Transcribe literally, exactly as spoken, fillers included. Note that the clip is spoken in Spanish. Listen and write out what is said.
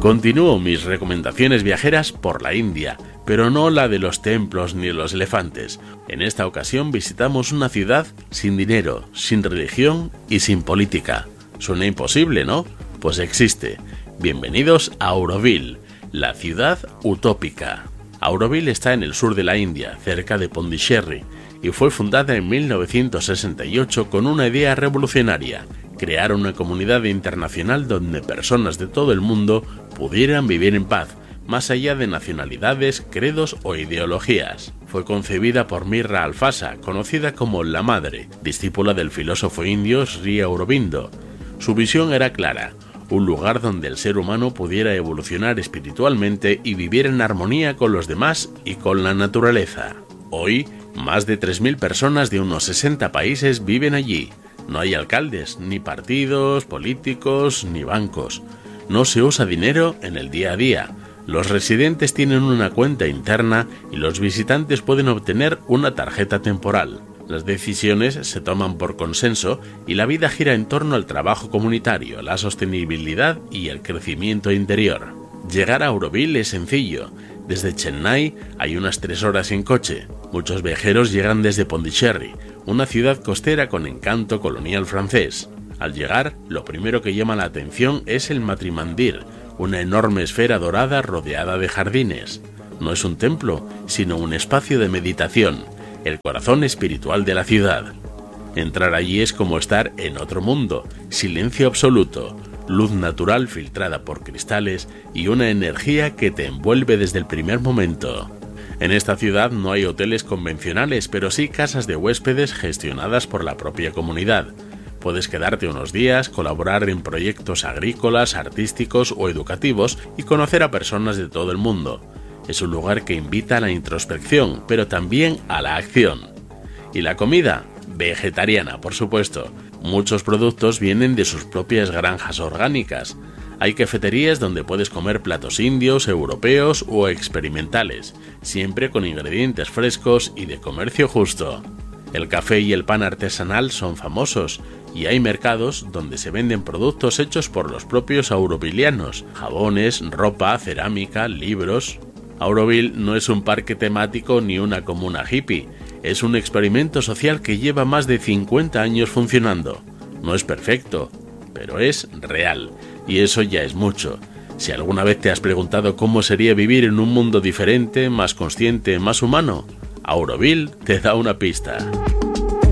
Continúo mis recomendaciones viajeras por la India, pero no la de los templos ni los elefantes. En esta ocasión visitamos una ciudad sin dinero, sin religión y sin política. Suena imposible, ¿no? Pues existe. Bienvenidos a Auroville, la ciudad utópica. Auroville está en el sur de la India, cerca de Pondicherry, y fue fundada en mil novecientos sesenta y ocho con una idea revolucionaria: crear una comunidad internacional donde personas de todo el mundo pudieran vivir en paz, más allá de nacionalidades, credos o ideologías. Fue concebida por Mirra Alfasa, conocida como la Madre, discípula del filósofo indio Sri Aurobindo. Su visión era clara: un lugar donde el ser humano pudiera evolucionar espiritualmente y vivir en armonía con los demás y con la naturaleza. Hoy, más de tres mil personas de unos sesenta países viven allí. No hay alcaldes, ni partidos políticos, ni bancos. No se usa dinero en el día a día. Los residentes tienen una cuenta interna y los visitantes pueden obtener una tarjeta temporal. Las decisiones se toman por consenso y la vida gira en torno al trabajo comunitario, la sostenibilidad y el crecimiento interior. Llegar a Auroville es sencillo. Desde Chennai hay unas tres horas en coche. Muchos viajeros llegan desde Pondicherry, una ciudad costera con encanto colonial francés. Al llegar, lo primero que llama la atención es el Matrimandir, una enorme esfera dorada rodeada de jardines. No es un templo, sino un espacio de meditación, el corazón espiritual de la ciudad. Entrar allí es como estar en otro mundo: silencio absoluto, luz natural filtrada por cristales y una energía que te envuelve desde el primer momento. En esta ciudad no hay hoteles convencionales, pero sí casas de huéspedes gestionadas por la propia comunidad. Puedes quedarte unos días, colaborar en proyectos agrícolas, artísticos o educativos y conocer a personas de todo el mundo. Es un lugar que invita a la introspección, pero también a la acción. ¿Y la comida? Vegetariana, por supuesto. Muchos productos vienen de sus propias granjas orgánicas. Hay cafeterías donde puedes comer platos indios, europeos o experimentales, siempre con ingredientes frescos y de comercio justo. El café y el pan artesanal son famosos, y hay mercados donde se venden productos hechos por los propios aurovilianos: jabones, ropa, cerámica, libros. Auroville no es un parque temático ni una comuna hippie, es un experimento social que lleva más de cincuenta años funcionando. No es perfecto, pero es real, y eso ya es mucho. Si alguna vez te has preguntado cómo sería vivir en un mundo diferente, más consciente, más humano, Auroville te da una pista.